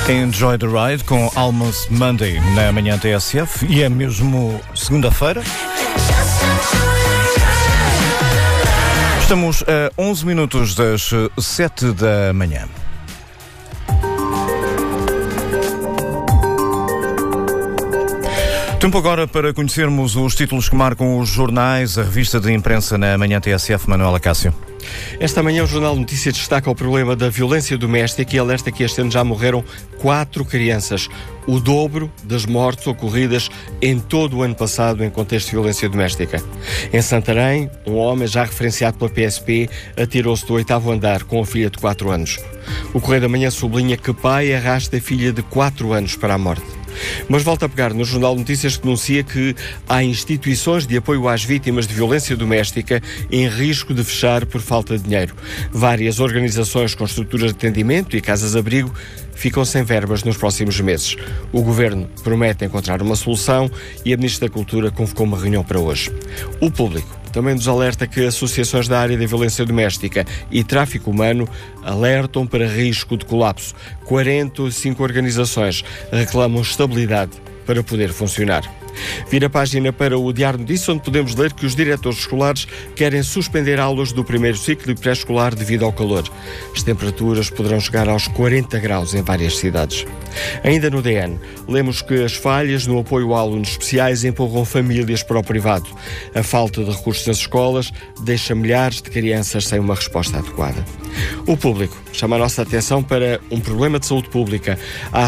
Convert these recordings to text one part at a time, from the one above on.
Enjoy the Ride com Almost Monday na manhã TSF, e é mesmo segunda-feira. Estamos a 11 minutos das 7 da manhã. Tempo agora para conhecermos os títulos que marcam os jornais, a revista de imprensa na manhã TSF. Manuela Cássio. Esta manhã o Jornal de Notícias destaca o problema da violência doméstica e alerta que este ano já morreram 4 crianças, o dobro das mortes ocorridas em todo o ano passado em contexto de violência doméstica. Em Santarém, um homem já referenciado pela PSP atirou-se do 8º andar com a filha de 4 anos. O Correio da Manhã sublinha que pai arrasta a filha de 4 anos para a morte. Mas volta a pegar no Jornal de Notícias que denuncia que há instituições de apoio às vítimas de violência doméstica em risco de fechar por falta de dinheiro. Várias organizações com estruturas de atendimento e casas-abrigo ficam sem verbas nos próximos meses. O Governo promete encontrar uma solução e a Ministra da Cultura convocou uma reunião para hoje. O Público também nos alerta que associações da área da violência doméstica e tráfico humano alertam para risco de colapso. 45 organizações reclamam estabilidade para poder funcionar. Vira a página para o Diário de Notícias, onde podemos ler que os diretores escolares querem suspender aulas do primeiro ciclo e pré-escolar devido ao calor. As temperaturas poderão chegar aos 40 graus em várias cidades. Ainda no DN, lemos que as falhas no apoio a alunos especiais empurram famílias para o privado. A falta de recursos nas escolas deixa milhares de crianças sem uma resposta adequada. O Público chama a nossa atenção para um problema de saúde pública. Há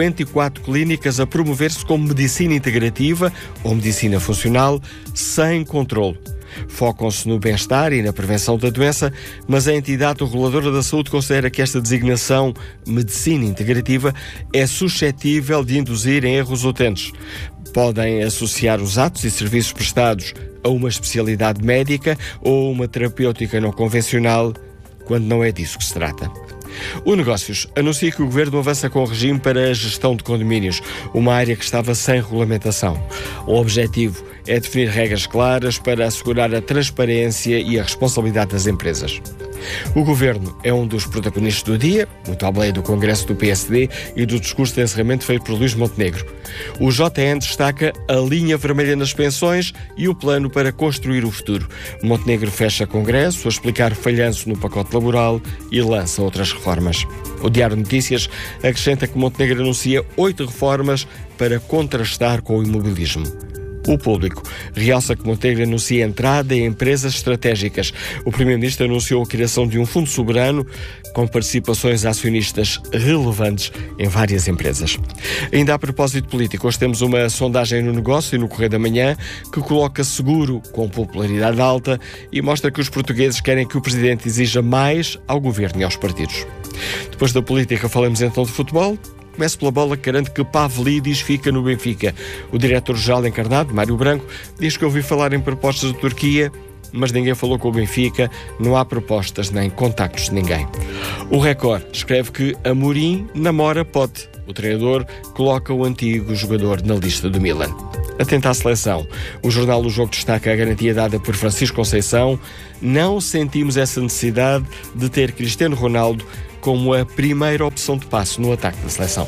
54 clínicas a promover-se como medicina integrativa ou medicina funcional sem controlo. Focam-se no bem-estar e na prevenção da doença, mas a entidade reguladora da saúde considera que esta designação medicina integrativa é suscetível de induzir em erros utentes. Podem associar os atos e serviços prestados a uma especialidade médica ou uma terapêutica não convencional, quando não é disso que se trata. O Negócios anuncia que o Governo avança com o regime para a gestão de condomínios, uma área que estava sem regulamentação. O objetivo é definir regras claras para assegurar a transparência e a responsabilidade das empresas. O Governo é um dos protagonistas do dia, muito à boleia do Congresso do PSD e do discurso de encerramento feito por Luís Montenegro. O JN destaca a linha vermelha nas pensões e o plano para construir o futuro. Montenegro fecha Congresso a explicar falhanço no pacote laboral e lança outras reformas. O Diário de Notícias acrescenta que Montenegro anuncia 8 reformas para contrastar com o imobilismo. O Público realça que Montenegro anuncia a entrada em empresas estratégicas. O Primeiro-Ministro anunciou a criação de um fundo soberano com participações acionistas relevantes em várias empresas. Ainda a propósito político, hoje temos uma sondagem no Negócio e no Correio da Manhã que coloca Seguro com popularidade alta e mostra que os portugueses querem que o Presidente exija mais ao Governo e aos partidos. Depois da política, falamos então de futebol. Começo pela bola, que garante que Pavlidis fica no Benfica. O diretor-geral encarnado, Mário Branco, diz que ouviu falar em propostas da Turquia, mas ninguém falou com o Benfica, não há propostas nem contactos de ninguém. O Record escreve que Amorim namora Pote. O treinador coloca o antigo jogador na lista do Milan. Atento à seleção, o jornal O Jogo destaca a garantia dada por Francisco Conceição. Não sentimos essa necessidade de ter Cristiano Ronaldo como a primeira opção de passo no ataque da seleção.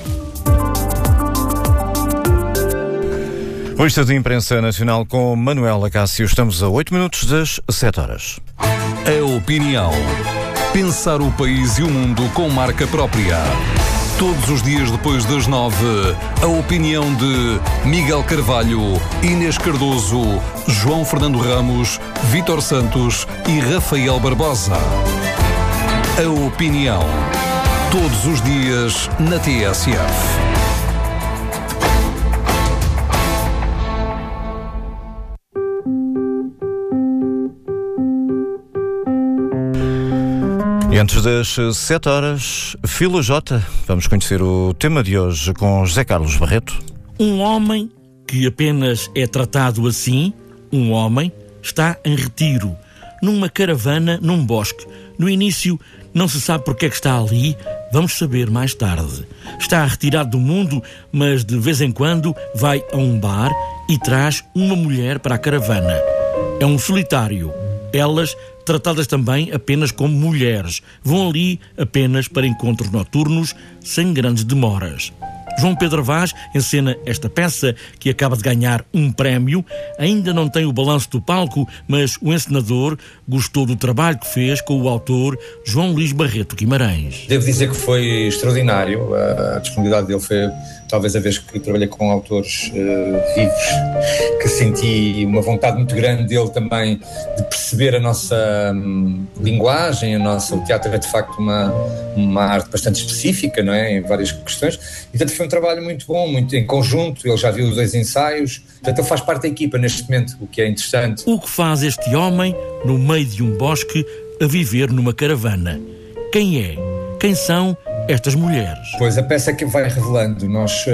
Revista de Imprensa Nacional com Manuela Cássio. Estamos a 8 minutos das 7 horas. A opinião. Pensar o país e o mundo com marca própria. Todos os dias depois das 9, a opinião de Miguel Carvalho, Inês Cardoso, João Fernando Ramos, Vítor Santos e Rafael Barbosa. A opinião. Todos os dias na TSF. E antes das 7 horas, Fila J, vamos conhecer o tema de hoje com José Carlos Barreto. Um homem que apenas é tratado assim, um homem, está em retiro, numa caravana, num bosque. No início, não se sabe porque é que está ali, vamos saber mais tarde. Está retirado do mundo, mas de vez em quando vai a um bar e traz uma mulher para a caravana. É um solitário. Elas tratadas também apenas como mulheres. Vão ali apenas para encontros noturnos, sem grandes demoras. João Pedro Vaz encena esta peça, que acaba de ganhar um prémio. Ainda não tem o balanço do palco, mas o encenador gostou do trabalho que fez com o autor João Luís Barreto Guimarães. Devo dizer que foi extraordinário. A disponibilidade dele foi talvez a vez que trabalhei com autores vivos, que senti uma vontade muito grande dele também de perceber a nossa linguagem, o teatro é de facto uma arte bastante específica, não é? Em várias questões, e portanto foi um trabalho muito bom, muito em conjunto. Ele já viu os 2 ensaios, portanto ele faz parte da equipa neste momento, o que é interessante. O que faz este homem no meio de um bosque a viver numa caravana? Quem é? Quem são estas mulheres? Pois a peça que vai revelando, nós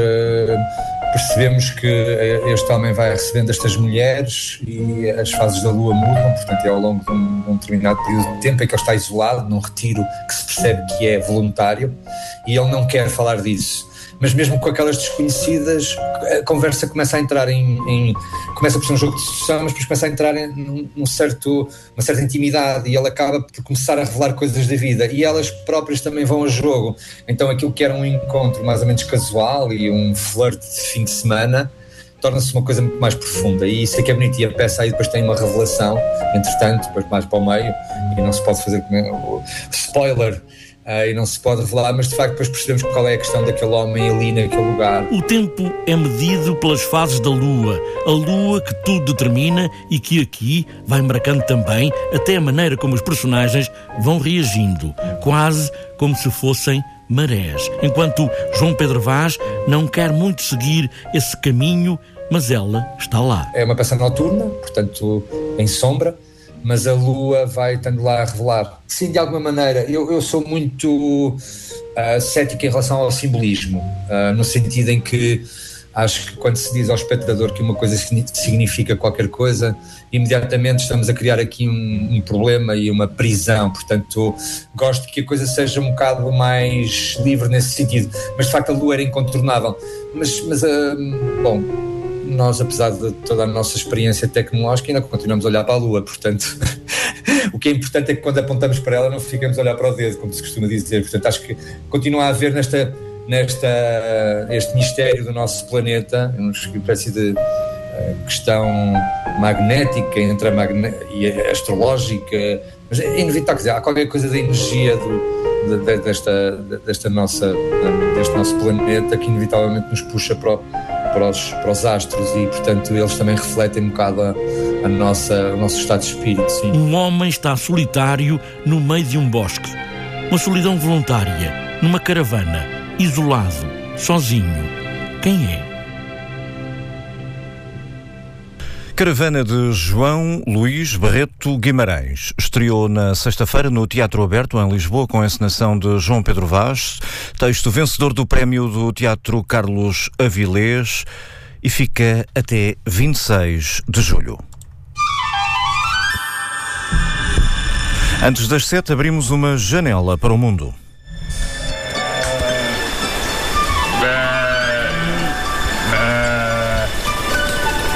percebemos que este homem vai recebendo estas mulheres e as fases da lua mudam, portanto é ao longo de um determinado período de tempo em que ele está isolado, num retiro que se percebe que é voluntário, e ele não quer falar disso. Mas mesmo com aquelas desconhecidas, a conversa começa a entrar começa por ser um jogo de sedução, mas depois começa a entrar em uma certa intimidade, e ele acaba por começar a revelar coisas da vida, e elas próprias também vão ao jogo. Então aquilo que era um encontro mais ou menos casual e um flerte de fim de semana torna-se uma coisa muito mais profunda, e isso é que é bonito. E a peça aí depois tem uma revelação, entretanto, depois mais para o meio, e não se pode fazer spoiler, e não se pode revelar, mas de facto depois percebemos qual é a questão daquele homem ali naquele lugar. O tempo é medido pelas fases da lua, a lua que tudo determina e que aqui vai marcando também até a maneira como os personagens vão reagindo, quase como se fossem marés, enquanto João Pedro Vaz não quer muito seguir esse caminho, mas ela está lá. É uma peça noturna, portanto em sombra, mas a lua vai estando lá a revelar. Sim, de alguma maneira, eu sou muito cético em relação ao simbolismo, no sentido em que acho que quando se diz ao espectador que uma coisa significa qualquer coisa, imediatamente estamos a criar aqui um problema e uma prisão. Portanto, gosto que a coisa seja um bocado mais livre nesse sentido, mas de facto a lua era incontornável. Bom, nós, apesar de toda a nossa experiência tecnológica, ainda continuamos a olhar para a lua, portanto o que é importante é que quando apontamos para ela não ficamos a olhar para o dedo, como se costuma dizer. Portanto, acho que continua a haver este mistério do nosso planeta, uma espécie de questão magnética e astrológica, mas é inevitável, quer dizer, há qualquer coisa da energia deste nosso planeta que inevitavelmente nos puxa para os astros, e portanto eles também refletem um bocado o nosso estado de espírito. Sim. Um homem está solitário no meio de um bosque, uma solidão voluntária, numa caravana, isolado, sozinho. Quem é? Caravana de João Luís Barreto Guimarães. Estreou na sexta-feira no Teatro Aberto, em Lisboa, com a encenação de João Pedro Vaz, texto vencedor do prémio do Teatro Carlos Avilés, e fica até 26 de julho. Antes das 7, abrimos uma janela para o mundo.